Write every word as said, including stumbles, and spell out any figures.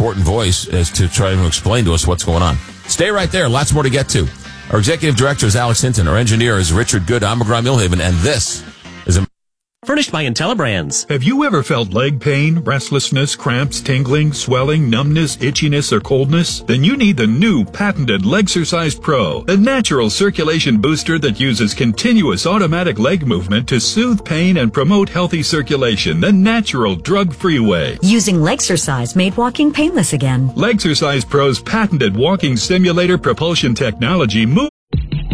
important voice as to try to explain to us what's going on. Stay right there. Lots more to get to. Our executive director is Alex Hinton. Our engineer is Richard Good. I'm McGraw Millhaven, and this is a furnished by IntelliBrands. Have you ever felt leg pain, restlessness, cramps, tingling, swelling, numbness, itchiness, or coldness? Then you need the new patented Legsercise Pro, the natural circulation booster that uses continuous automatic leg movement to soothe pain and promote healthy circulation the natural drug-free way. Using Legsercise made walking painless again. Legsercise Pro's patented walking simulator propulsion technology moves